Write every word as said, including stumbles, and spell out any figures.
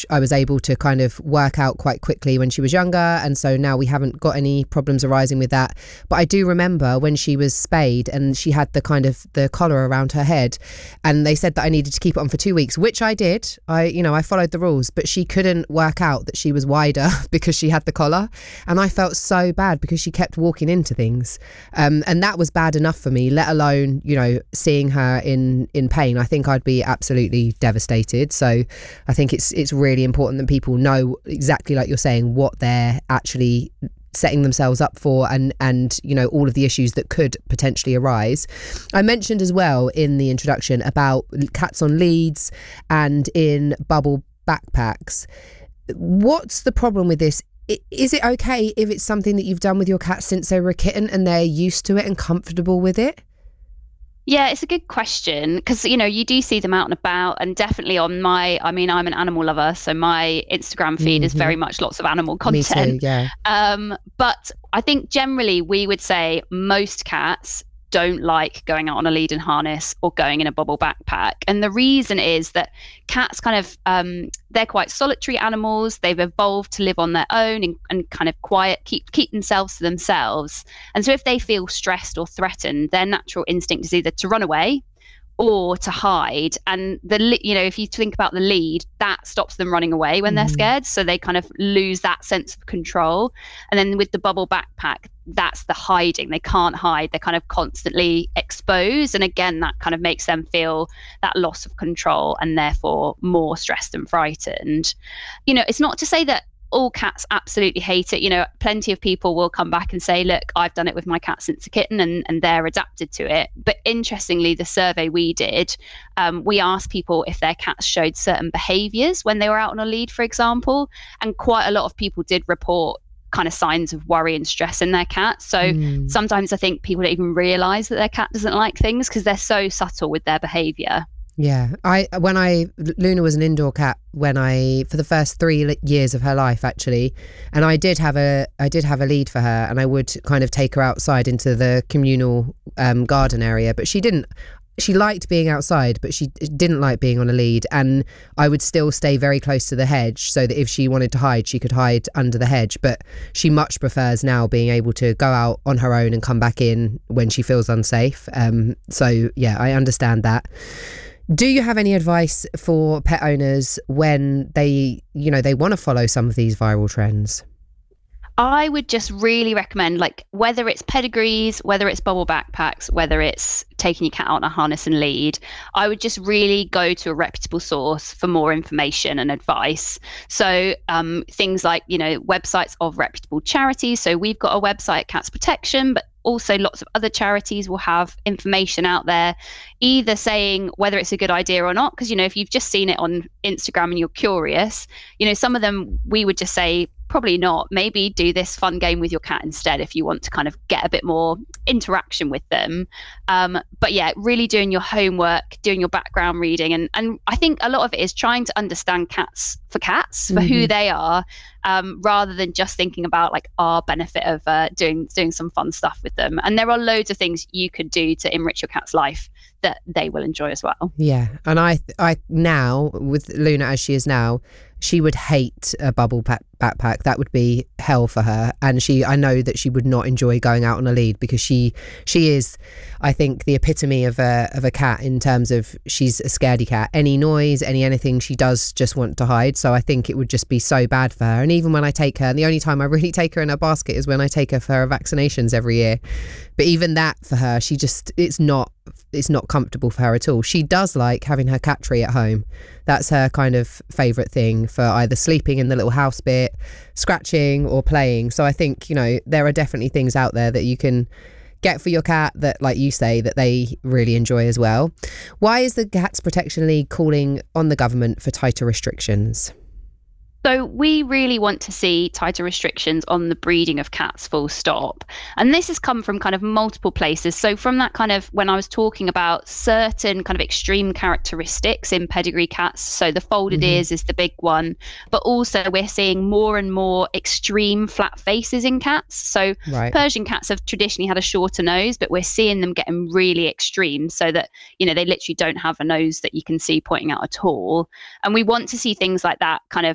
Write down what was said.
which I was able to kind of work out quite quickly when she was younger. And so now we haven't got any problems arising with that. But I do remember when she was spayed and she had the kind of the collar around her head, and they said that I needed to keep it on for two weeks, which I did. I, you know, I followed the rules, but she couldn't work out that she was wider because she had the collar. And I felt so bad because she kept walking into things. Um, and that was bad enough for me, let alone, you know, seeing her in, in pain. I think I'd be absolutely devastated. So I think it's it's really important that people know exactly like you're saying what they're actually setting themselves up for, and and you know, all of the issues that could potentially arise. I mentioned as well in the introduction about cats on leads and in bubble backpacks. What's the problem with this? Is it okay if it's something that you've done with your cat since they were a kitten and they're used to it and comfortable with it? Yeah, it's a good question because, you know, you do see them out and about, and definitely on my, I mean, I'm an animal lover, so my Instagram feed mm-hmm. is very much lots of animal content. Me too, yeah. Um, but I think generally we would say most cats don't like going out on a lead and harness or going in a bubble backpack. And the reason is that cats kind of, um, they're quite solitary animals. They've evolved to live on their own and, and kind of quiet, keep keep themselves to themselves. And so if they feel stressed or threatened, their natural instinct is either to run away or to hide. And the, you know, if you think about the lead, that stops them running away when mm. they're scared. So they kind of lose that sense of control. And then with the bubble backpack, that's the hiding. They can't hide. They're kind of constantly exposed. And again, that kind of makes them feel that loss of control and therefore more stressed and frightened. You know, it's not to say that all cats absolutely hate it. You know, plenty of people will come back and say, look, I've done it with my cat since a kitten, and, and they're adapted to it. But interestingly, the survey we did, um, we asked people if their cats showed certain behaviors when they were out on a lead, for example. And quite a lot of people did report kind of signs of worry and stress in their cat. So mm. sometimes I think people don't even realize that their cat doesn't like things because they're so subtle with their behavior. Yeah, I when I Luna was an indoor cat when I for the first three years of her life actually, and I did have a I did have a lead for her, and I would kind of take her outside into the communal um, garden area, but she didn't. She liked being outside, but she didn't like being on a lead, and I would still stay very close to the hedge so that if she wanted to hide, she could hide under the hedge. But she much prefers now being able to go out on her own and come back in when she feels unsafe. Um, so yeah, I understand that. Do you have any advice for pet owners when they, you know, they want to follow some of these viral trends? I would just really recommend, like, whether it's pedigrees, whether it's bubble backpacks, whether it's taking your cat out on a harness and lead, I would just really go to a reputable source for more information and advice. So um, things like, you know, websites of reputable charities. So we've got a website, Cats Protection, but also lots of other charities will have information out there, either saying whether it's a good idea or not. Because, you know, if you've just seen it on Instagram and you're curious, you know, some of them we would just say, probably not. Maybe do this fun game with your cat instead if you want to kind of get a bit more interaction with them. Um, but yeah, really doing your homework, doing your background reading. And, and I think a lot of it is trying to understand cats for cats, for mm-hmm. who they are, um, rather than just thinking about like our benefit of uh, doing doing some fun stuff with them. And there are loads of things you could do to enrich your cat's life that they will enjoy as well. Yeah. And I, I now, with Luna as she is now, she would hate a bubble pack, backpack. That would be hell for her. And she, I know that she would not enjoy going out on a lead because she, she is, I think, the epitome of a of a cat in terms of she's a scaredy cat. Any noise, any anything, she does just want to hide. So I think it would just be so bad for her. And even when I take her, and the only time I really take her in a basket is when I take her for her vaccinations every year. But even that for her, she just, it's not, it's not comfortable for her at all. She does like having her cat tree at home. That's her kind of favourite thing for either sleeping in the little house bit, scratching or playing. So I think, you know, there are definitely things out there that you can get for your cat that, like you say, that they really enjoy as well. Why is the Cats Protection League calling on the government for tighter restrictions? So we really want to see tighter restrictions on the breeding of cats, full stop. And this has come from kind of multiple places. So from that kind of, when I was talking about certain kind of extreme characteristics in pedigree cats, so the folded mm-hmm. ears is the big one, but also we're seeing more and more extreme flat faces in cats. So right. Persian cats have traditionally had a shorter nose, but we're seeing them getting really extreme so that, you know, they literally don't have a nose that you can see pointing out at all. And we want to see things like that kind of